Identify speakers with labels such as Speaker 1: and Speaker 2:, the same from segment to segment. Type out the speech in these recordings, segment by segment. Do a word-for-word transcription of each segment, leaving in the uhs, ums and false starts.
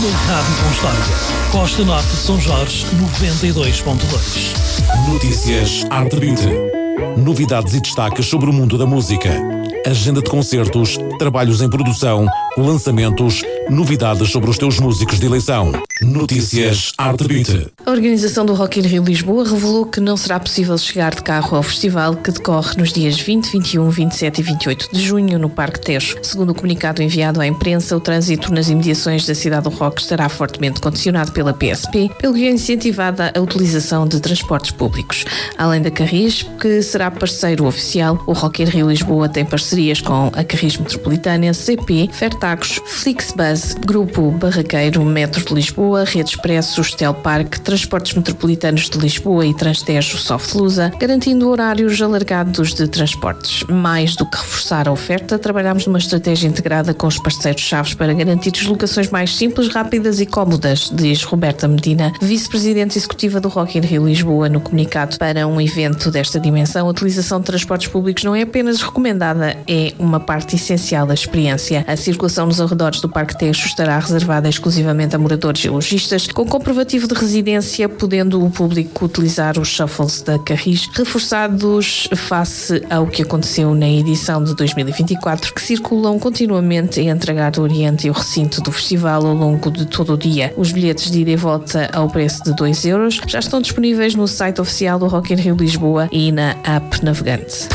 Speaker 1: Uma rádio com história. Costa Norte de São Jorge, noventa e dois ponto dois.
Speaker 2: Notícias Arte Beat. Novidades e destaques sobre o mundo da música. Agenda de concertos, trabalhos em produção, lançamentos, novidades sobre os teus músicos de eleição. Notícias Arte Beat.
Speaker 3: A organização do Rock in Rio Lisboa revelou que não será possível chegar de carro ao festival, que decorre nos dias vinte, vinte e um, vinte e sete e vinte e oito de junho no Parque Tejo. Segundo o comunicado enviado à imprensa, o trânsito nas imediações da cidade do rock estará fortemente condicionado pela P S P, pelo que é incentivada a utilização de transportes públicos. Além da Carris, que será parceiro oficial, o Rock in Rio Lisboa tem parcerias com a Carris Metropolitana, C P, Fertagos, Flixbus, Grupo Barraqueiro, Metro de Lisboa, Rede Expresso, Telpark, Transportes Metropolitanos de Lisboa e Transtejo Softlusa, garantindo horários alargados de transportes. Mais do que reforçar a oferta, trabalhamos numa estratégia integrada com os parceiros-chave para garantir deslocações mais simples, rápidas e cómodas, diz Roberta Medina, vice-presidente executiva do Rock in Rio Lisboa, no comunicado. Para um evento desta dimensão, a utilização de transportes públicos não é apenas recomendada, é uma parte essencial da experiência. A circulação nos arredores do Parque Tejo estará reservada exclusivamente a moradores e lojistas, com comprovativo de residência, podendo o público utilizar os shuffles da Carris, reforçados face ao que aconteceu na edição de dois mil e vinte e quatro, que circulam continuamente entre a Gare do Oriente e o recinto do festival ao longo de todo o dia. Os bilhetes de ida e volta ao preço de dois euros já estão disponíveis no site oficial do Rock in Rio Lisboa e na app navegante.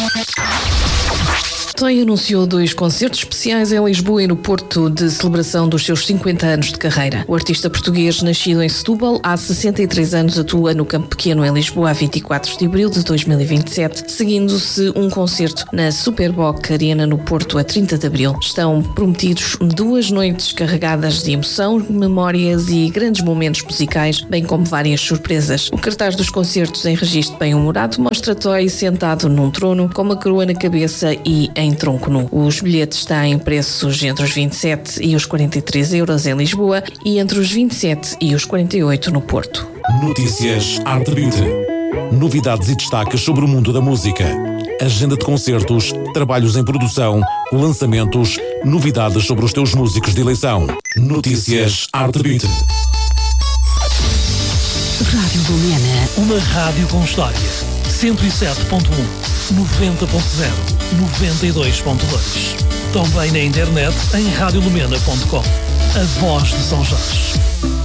Speaker 3: Toy anunciou dois concertos especiais em Lisboa e no Porto de celebração dos seus cinquenta anos de carreira. O artista português, nascido em Setúbal, há sessenta e três anos, atua no Campo Pequeno em Lisboa a vinte e quatro de abril de dois mil e vinte e sete, seguindo-se um concerto na Superboc Arena no Porto a trinta de abril. Estão prometidos duas noites carregadas de emoção, memórias e grandes momentos musicais, bem como várias surpresas. O cartaz dos concertos em registro bem-humorado mostra Toy sentado num trono, com uma coroa na cabeça e em tronco nu. Os bilhetes têm preços entre os vinte e sete e os quarenta e três euros em Lisboa e entre os vinte e sete e os quarenta e oito no Porto.
Speaker 2: Notícias Arte Beat. Novidades e destaques sobre o mundo da música. Agenda de concertos, trabalhos em produção, lançamentos, novidades sobre os teus músicos de eleição. Notícias Arte Beat.
Speaker 4: Rádio Lumena.
Speaker 1: Uma rádio com história. cento e sete ponto um, noventa ponto zero, noventa e dois ponto dois. Também na internet em rádio lumena ponto com. A voz de São Jorge.